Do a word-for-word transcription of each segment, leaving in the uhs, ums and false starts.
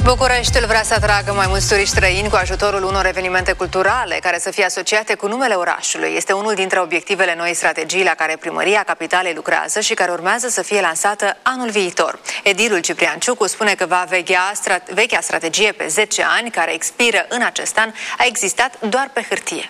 Bucureștiul vrea să atragă mai mulți turiști străini cu ajutorul unor evenimente culturale care să fie asociate cu numele orașului. Este unul dintre obiectivele noii strategii la care Primăria Capitalei lucrează și care urmează să fie lansată anul viitor. Edilul Ciprian Ciucu spune că va veghea strat- vechea strategie pe zece ani, care expiră în acest an, a existat doar pe hârtie.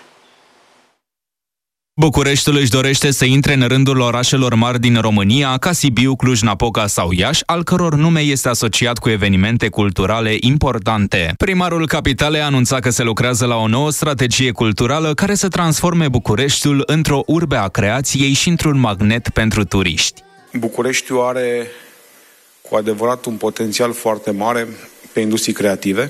Bucureștiul își dorește să intre în rândul orașelor mari din România, ca Sibiu, Cluj-Napoca sau Iași, al căror nume este asociat cu evenimente culturale importante. Primarul Capitalei anunța că se lucrează la o nouă strategie culturală care să transforme Bucureștiul într-o urbe a creației și într-un magnet pentru turiști. Bucureștiul are cu adevărat un potențial foarte mare pe industrii creative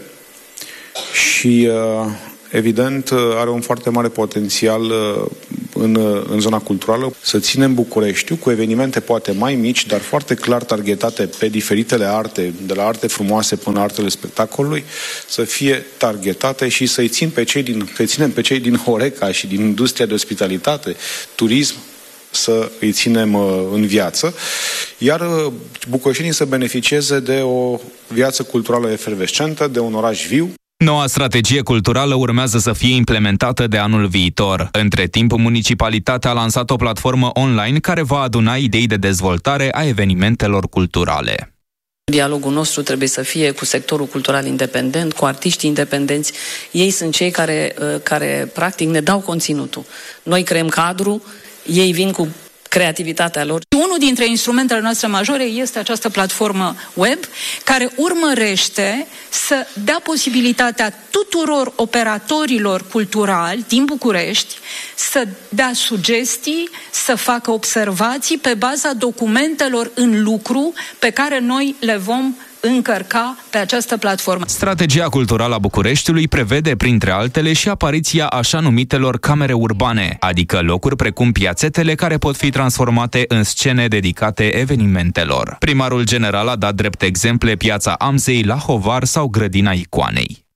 și evident are un foarte mare potențial în, în zona culturală. Să ținem Bucureștiul cu evenimente poate mai mici, dar foarte clar targetate pe diferitele arte, de la arte frumoase până la artele spectacolului, să fie targetate și să-i țin pe cei din, să-i ținem pe cei din Horeca și din industria de ospitalitate, turism, să îi ținem în viață, iar bucureștinii să beneficieze de o viață culturală efervescentă, de un oraș viu. Noua strategie culturală urmează să fie implementată de anul viitor. Între timp, municipalitatea a lansat o platformă online care va aduna idei de dezvoltare a evenimentelor culturale. Dialogul nostru trebuie să fie cu sectorul cultural independent, cu artiștii independenți. Ei sunt cei care, care practic ne dau conținutul. Noi creăm cadru, ei vin cu creativitatea lor. Unul dintre instrumentele noastre majore este această platformă web care urmărește să dea posibilitatea tuturor operatorilor culturali din București să dea sugestii, să facă observații pe baza documentelor în lucru pe care noi le vom încărca pe această platformă. Strategia culturală a Bucureștiului prevede, printre altele, și apariția așa numitelor camere urbane, adică locuri precum piațetele care pot fi transformate în scene dedicate evenimentelor. Primarul general a dat drept exemple Piața Amzei la Hovar sau Grădina Icoanei.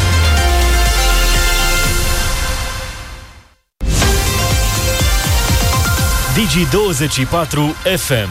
Digi douăzeci și patru F M.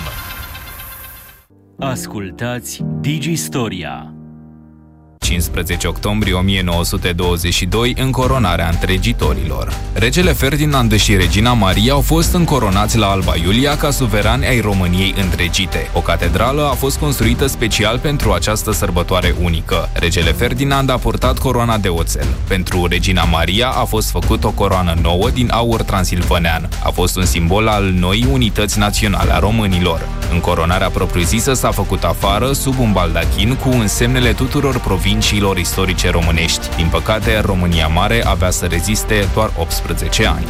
Ascultați Digistoria. cincisprezece octombrie o mie nouă sute douăzeci și doi, încoronarea întregitorilor. Regele Ferdinand și regina Maria au fost încoronați la Alba Iulia ca suverani ai României întregite. O catedrală a fost construită special pentru această sărbătoare unică. Regele Ferdinand a purtat coroana de oțel. Pentru regina Maria a fost făcut o coroană nouă din aur transilvanean. A fost un simbol al noii unități naționale a românilor. Încoronarea propriu-zisă s-a făcut afară, sub un baldachin, cu însemnele tuturor provinciilor istorice românești. Din păcate, România Mare avea să reziste doar optsprezece ani.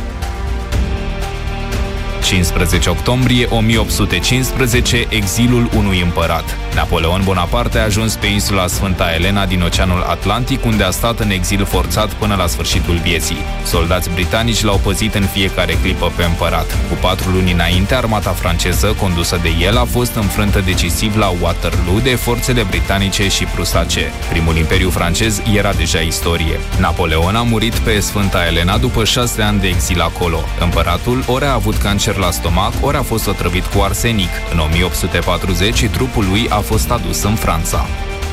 cincisprezece octombrie o mie opt sute cincisprezece, exilul unui împărat. Napoleon Bonaparte a ajuns pe insula Sfânta Elena din Oceanul Atlantic, unde a stat în exil forțat până la sfârșitul vieții. Soldați britanici l-au păzit în fiecare clipă pe împărat. Cu patru luni înainte, armata franceză, condusă de el, a fost înfrântă decisiv la Waterloo de forțele britanice și prusace. Primul imperiu francez era deja istorie. Napoleon a murit pe Sfânta Elena după șase ani de exil acolo. Împăratul ori a avut cancer la stomac, ori a fost otrăvit cu arsenic. În o mie opt sute patruzeci, trupul lui a fost adus în Franța.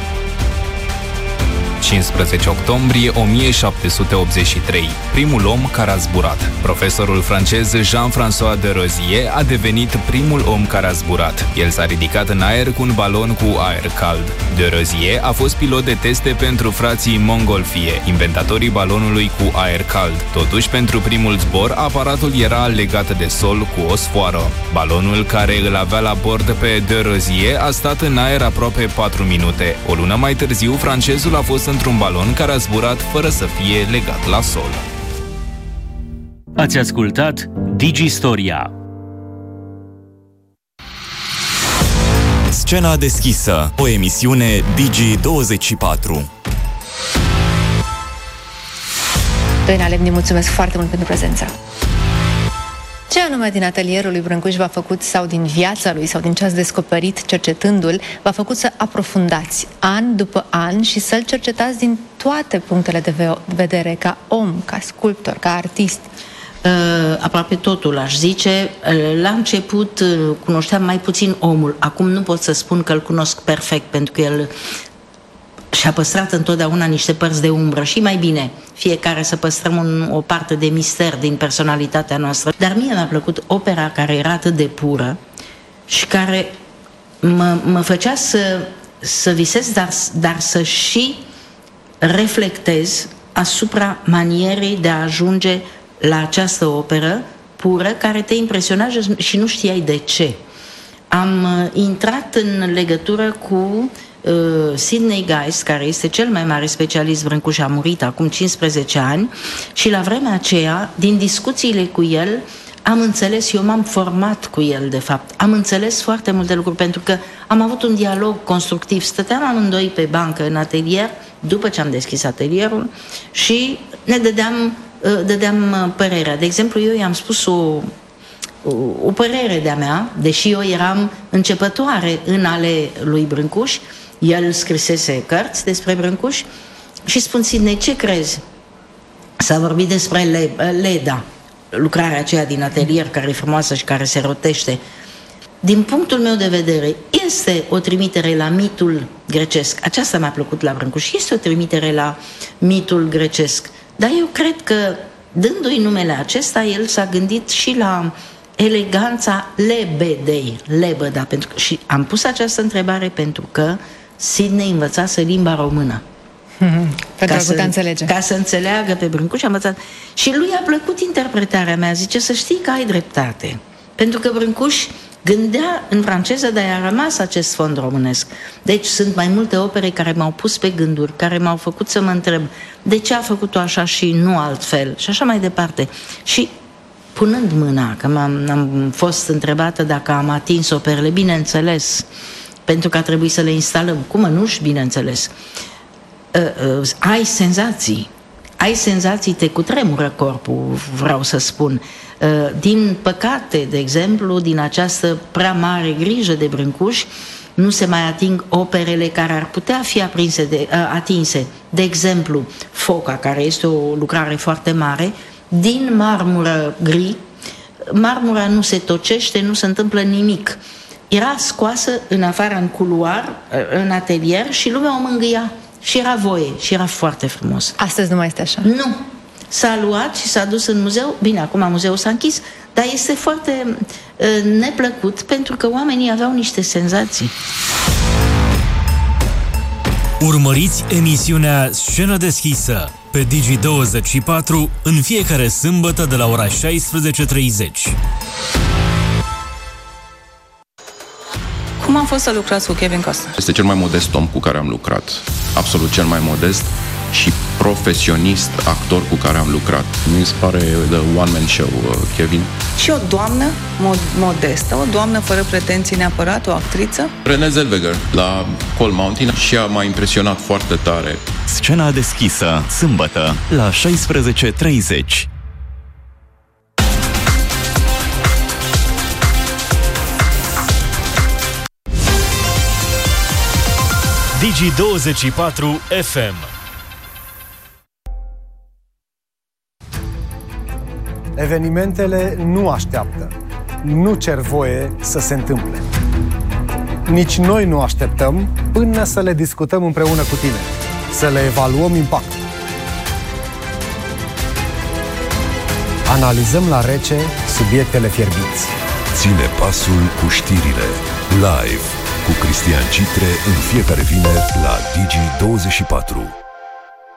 cincisprezece octombrie o mie șapte sute optzeci și trei. Primul om care a zburat. Profesorul francez Jean-François de Rosier a devenit primul om care a zburat. El s-a ridicat în aer cu un balon cu aer cald. De Rosier a fost pilot de teste pentru frații Montgolfier, inventatorii balonului cu aer cald. Totuși, pentru primul zbor, aparatul era legat de sol cu o sfoară. Balonul care îl avea la bord pe De Rosier a stat în aer aproape patru minute. O lună mai târziu, francezul a fost într-un balon care a zburat fără să fie legat la sol. Ați ascultat Digistoria. Scena deschisă, o emisiune Digi douăzeci și patru. Doina Lemni, mulțumesc foarte mult pentru prezența. Ce anume din atelierul lui Brâncuș v-a făcut, sau din viața lui, sau din ce ați descoperit cercetându-l, v-a făcut să aprofundați an după an și să-l cercetați din toate punctele de vedere, ca om, ca sculptor, ca artist? Uh, aproape totul, aș zice. La început uh, cunoșteam mai puțin omul. Acum nu pot să spun că îl cunosc perfect, pentru că el și-a păstrat întotdeauna niște părți de umbră și mai bine, fiecare să păstrăm un, o parte de mister din personalitatea noastră. Dar mie mi-a plăcut opera care era atât de pură și care mă, mă făcea să, să visez, dar, dar să și reflectez asupra manierei de a ajunge la această operă pură care te impresionează și nu știai de ce. Am intrat în legătură cu uh, Sidney Geist, care este cel mai mare specialist brâncuș, a murit acum cincisprezece ani și la vremea aceea, din discuțiile cu el, am înțeles, eu m-am format cu el de fapt, am înțeles foarte multe lucruri pentru că am avut un dialog constructiv, stăteam amândoi pe bancă în atelier, după ce am deschis atelierul și ne dădeam, uh, dădeam părerea. De exemplu, eu i-am spus o o părere de-a mea, deși eu eram începătoare în ale lui Brâncuș, el scrisese cărți despre Brâncuș și spun, Sidney, ce crezi? S-a vorbit despre Leda, lucrarea aceea din atelier care e frumoasă și care se rotește. Din punctul meu de vedere, este o trimitere la mitul grecesc. Aceasta mi-a plăcut la Brâncuș. Este o trimitere la mitul grecesc. Dar eu cred că, dându-i numele acesta, el s-a gândit și la eleganța lebedei, lebăda, pentru că, și am pus această întrebare pentru că Sidney învățase limba română. Mm-hmm. Pentru a putea înțelege. Ca să înțeleagă pe Brâncuș, a învățat. Și lui a plăcut interpretarea mea, zice, să știi că ai dreptate. Pentru că Brâncuș gândea în franceză, dar i-a rămas acest fond românesc. Deci sunt mai multe opere care m-au pus pe gânduri, care m-au făcut să mă întreb de ce a făcut-o așa și nu altfel, și așa mai departe. Și punând mâna, că m-am, am fost întrebată dacă am atins operele, bineînțeles, pentru că a trebuit să le instalăm. Cum mănuși, bineînțeles. Uh, uh, ai senzații, ai senzații, te cutremură corpul, vreau să spun. Uh, din păcate, de exemplu, din această prea mare grijă de Brâncuș, nu se mai ating operele care ar putea fi aprinse de, uh, atinse. De exemplu, Foca, care este o lucrare foarte mare, din marmură gri, marmura nu se tocește, nu se întâmplă nimic. Era scoasă în afară, în culoar, în atelier și lumea o mângâia și era voie și era foarte frumos. Astăzi nu mai este așa? Nu. S-a luat și s-a dus în muzeu, bine, acum muzeul s-a închis, dar este foarte uh, neplăcut pentru că oamenii aveau niște senzații. Urmăriți emisiunea Scenă deschisă pe Digi douăzeci și patru în fiecare sâmbătă de la ora șaisprezece treizeci. Cum a fost să lucrați cu Kevin Costner? Este cel mai modest om cu care am lucrat. Absolut cel mai modest și profesionist actor cu care am lucrat. Mi se pare the one-man show, Kevin. Și o doamnă mod- modestă, o doamnă fără pretenții neapărat, o actriță? Renée Zellweger la Cold Mountain și a m-a impresionat foarte tare. Scena deschisă, sâmbătă, la șaisprezece treizeci. Digi douăzeci și patru F M. Evenimentele nu așteaptă, nu cer voie să se întâmple. Nici noi nu așteptăm până să le discutăm împreună cu tine, să le evaluăm impactul. Analizăm la rece subiectele fierbinți. Ține pasul cu știrile, live, cu Cristian Citre în fiecare vineri la Digi douăzeci și patru.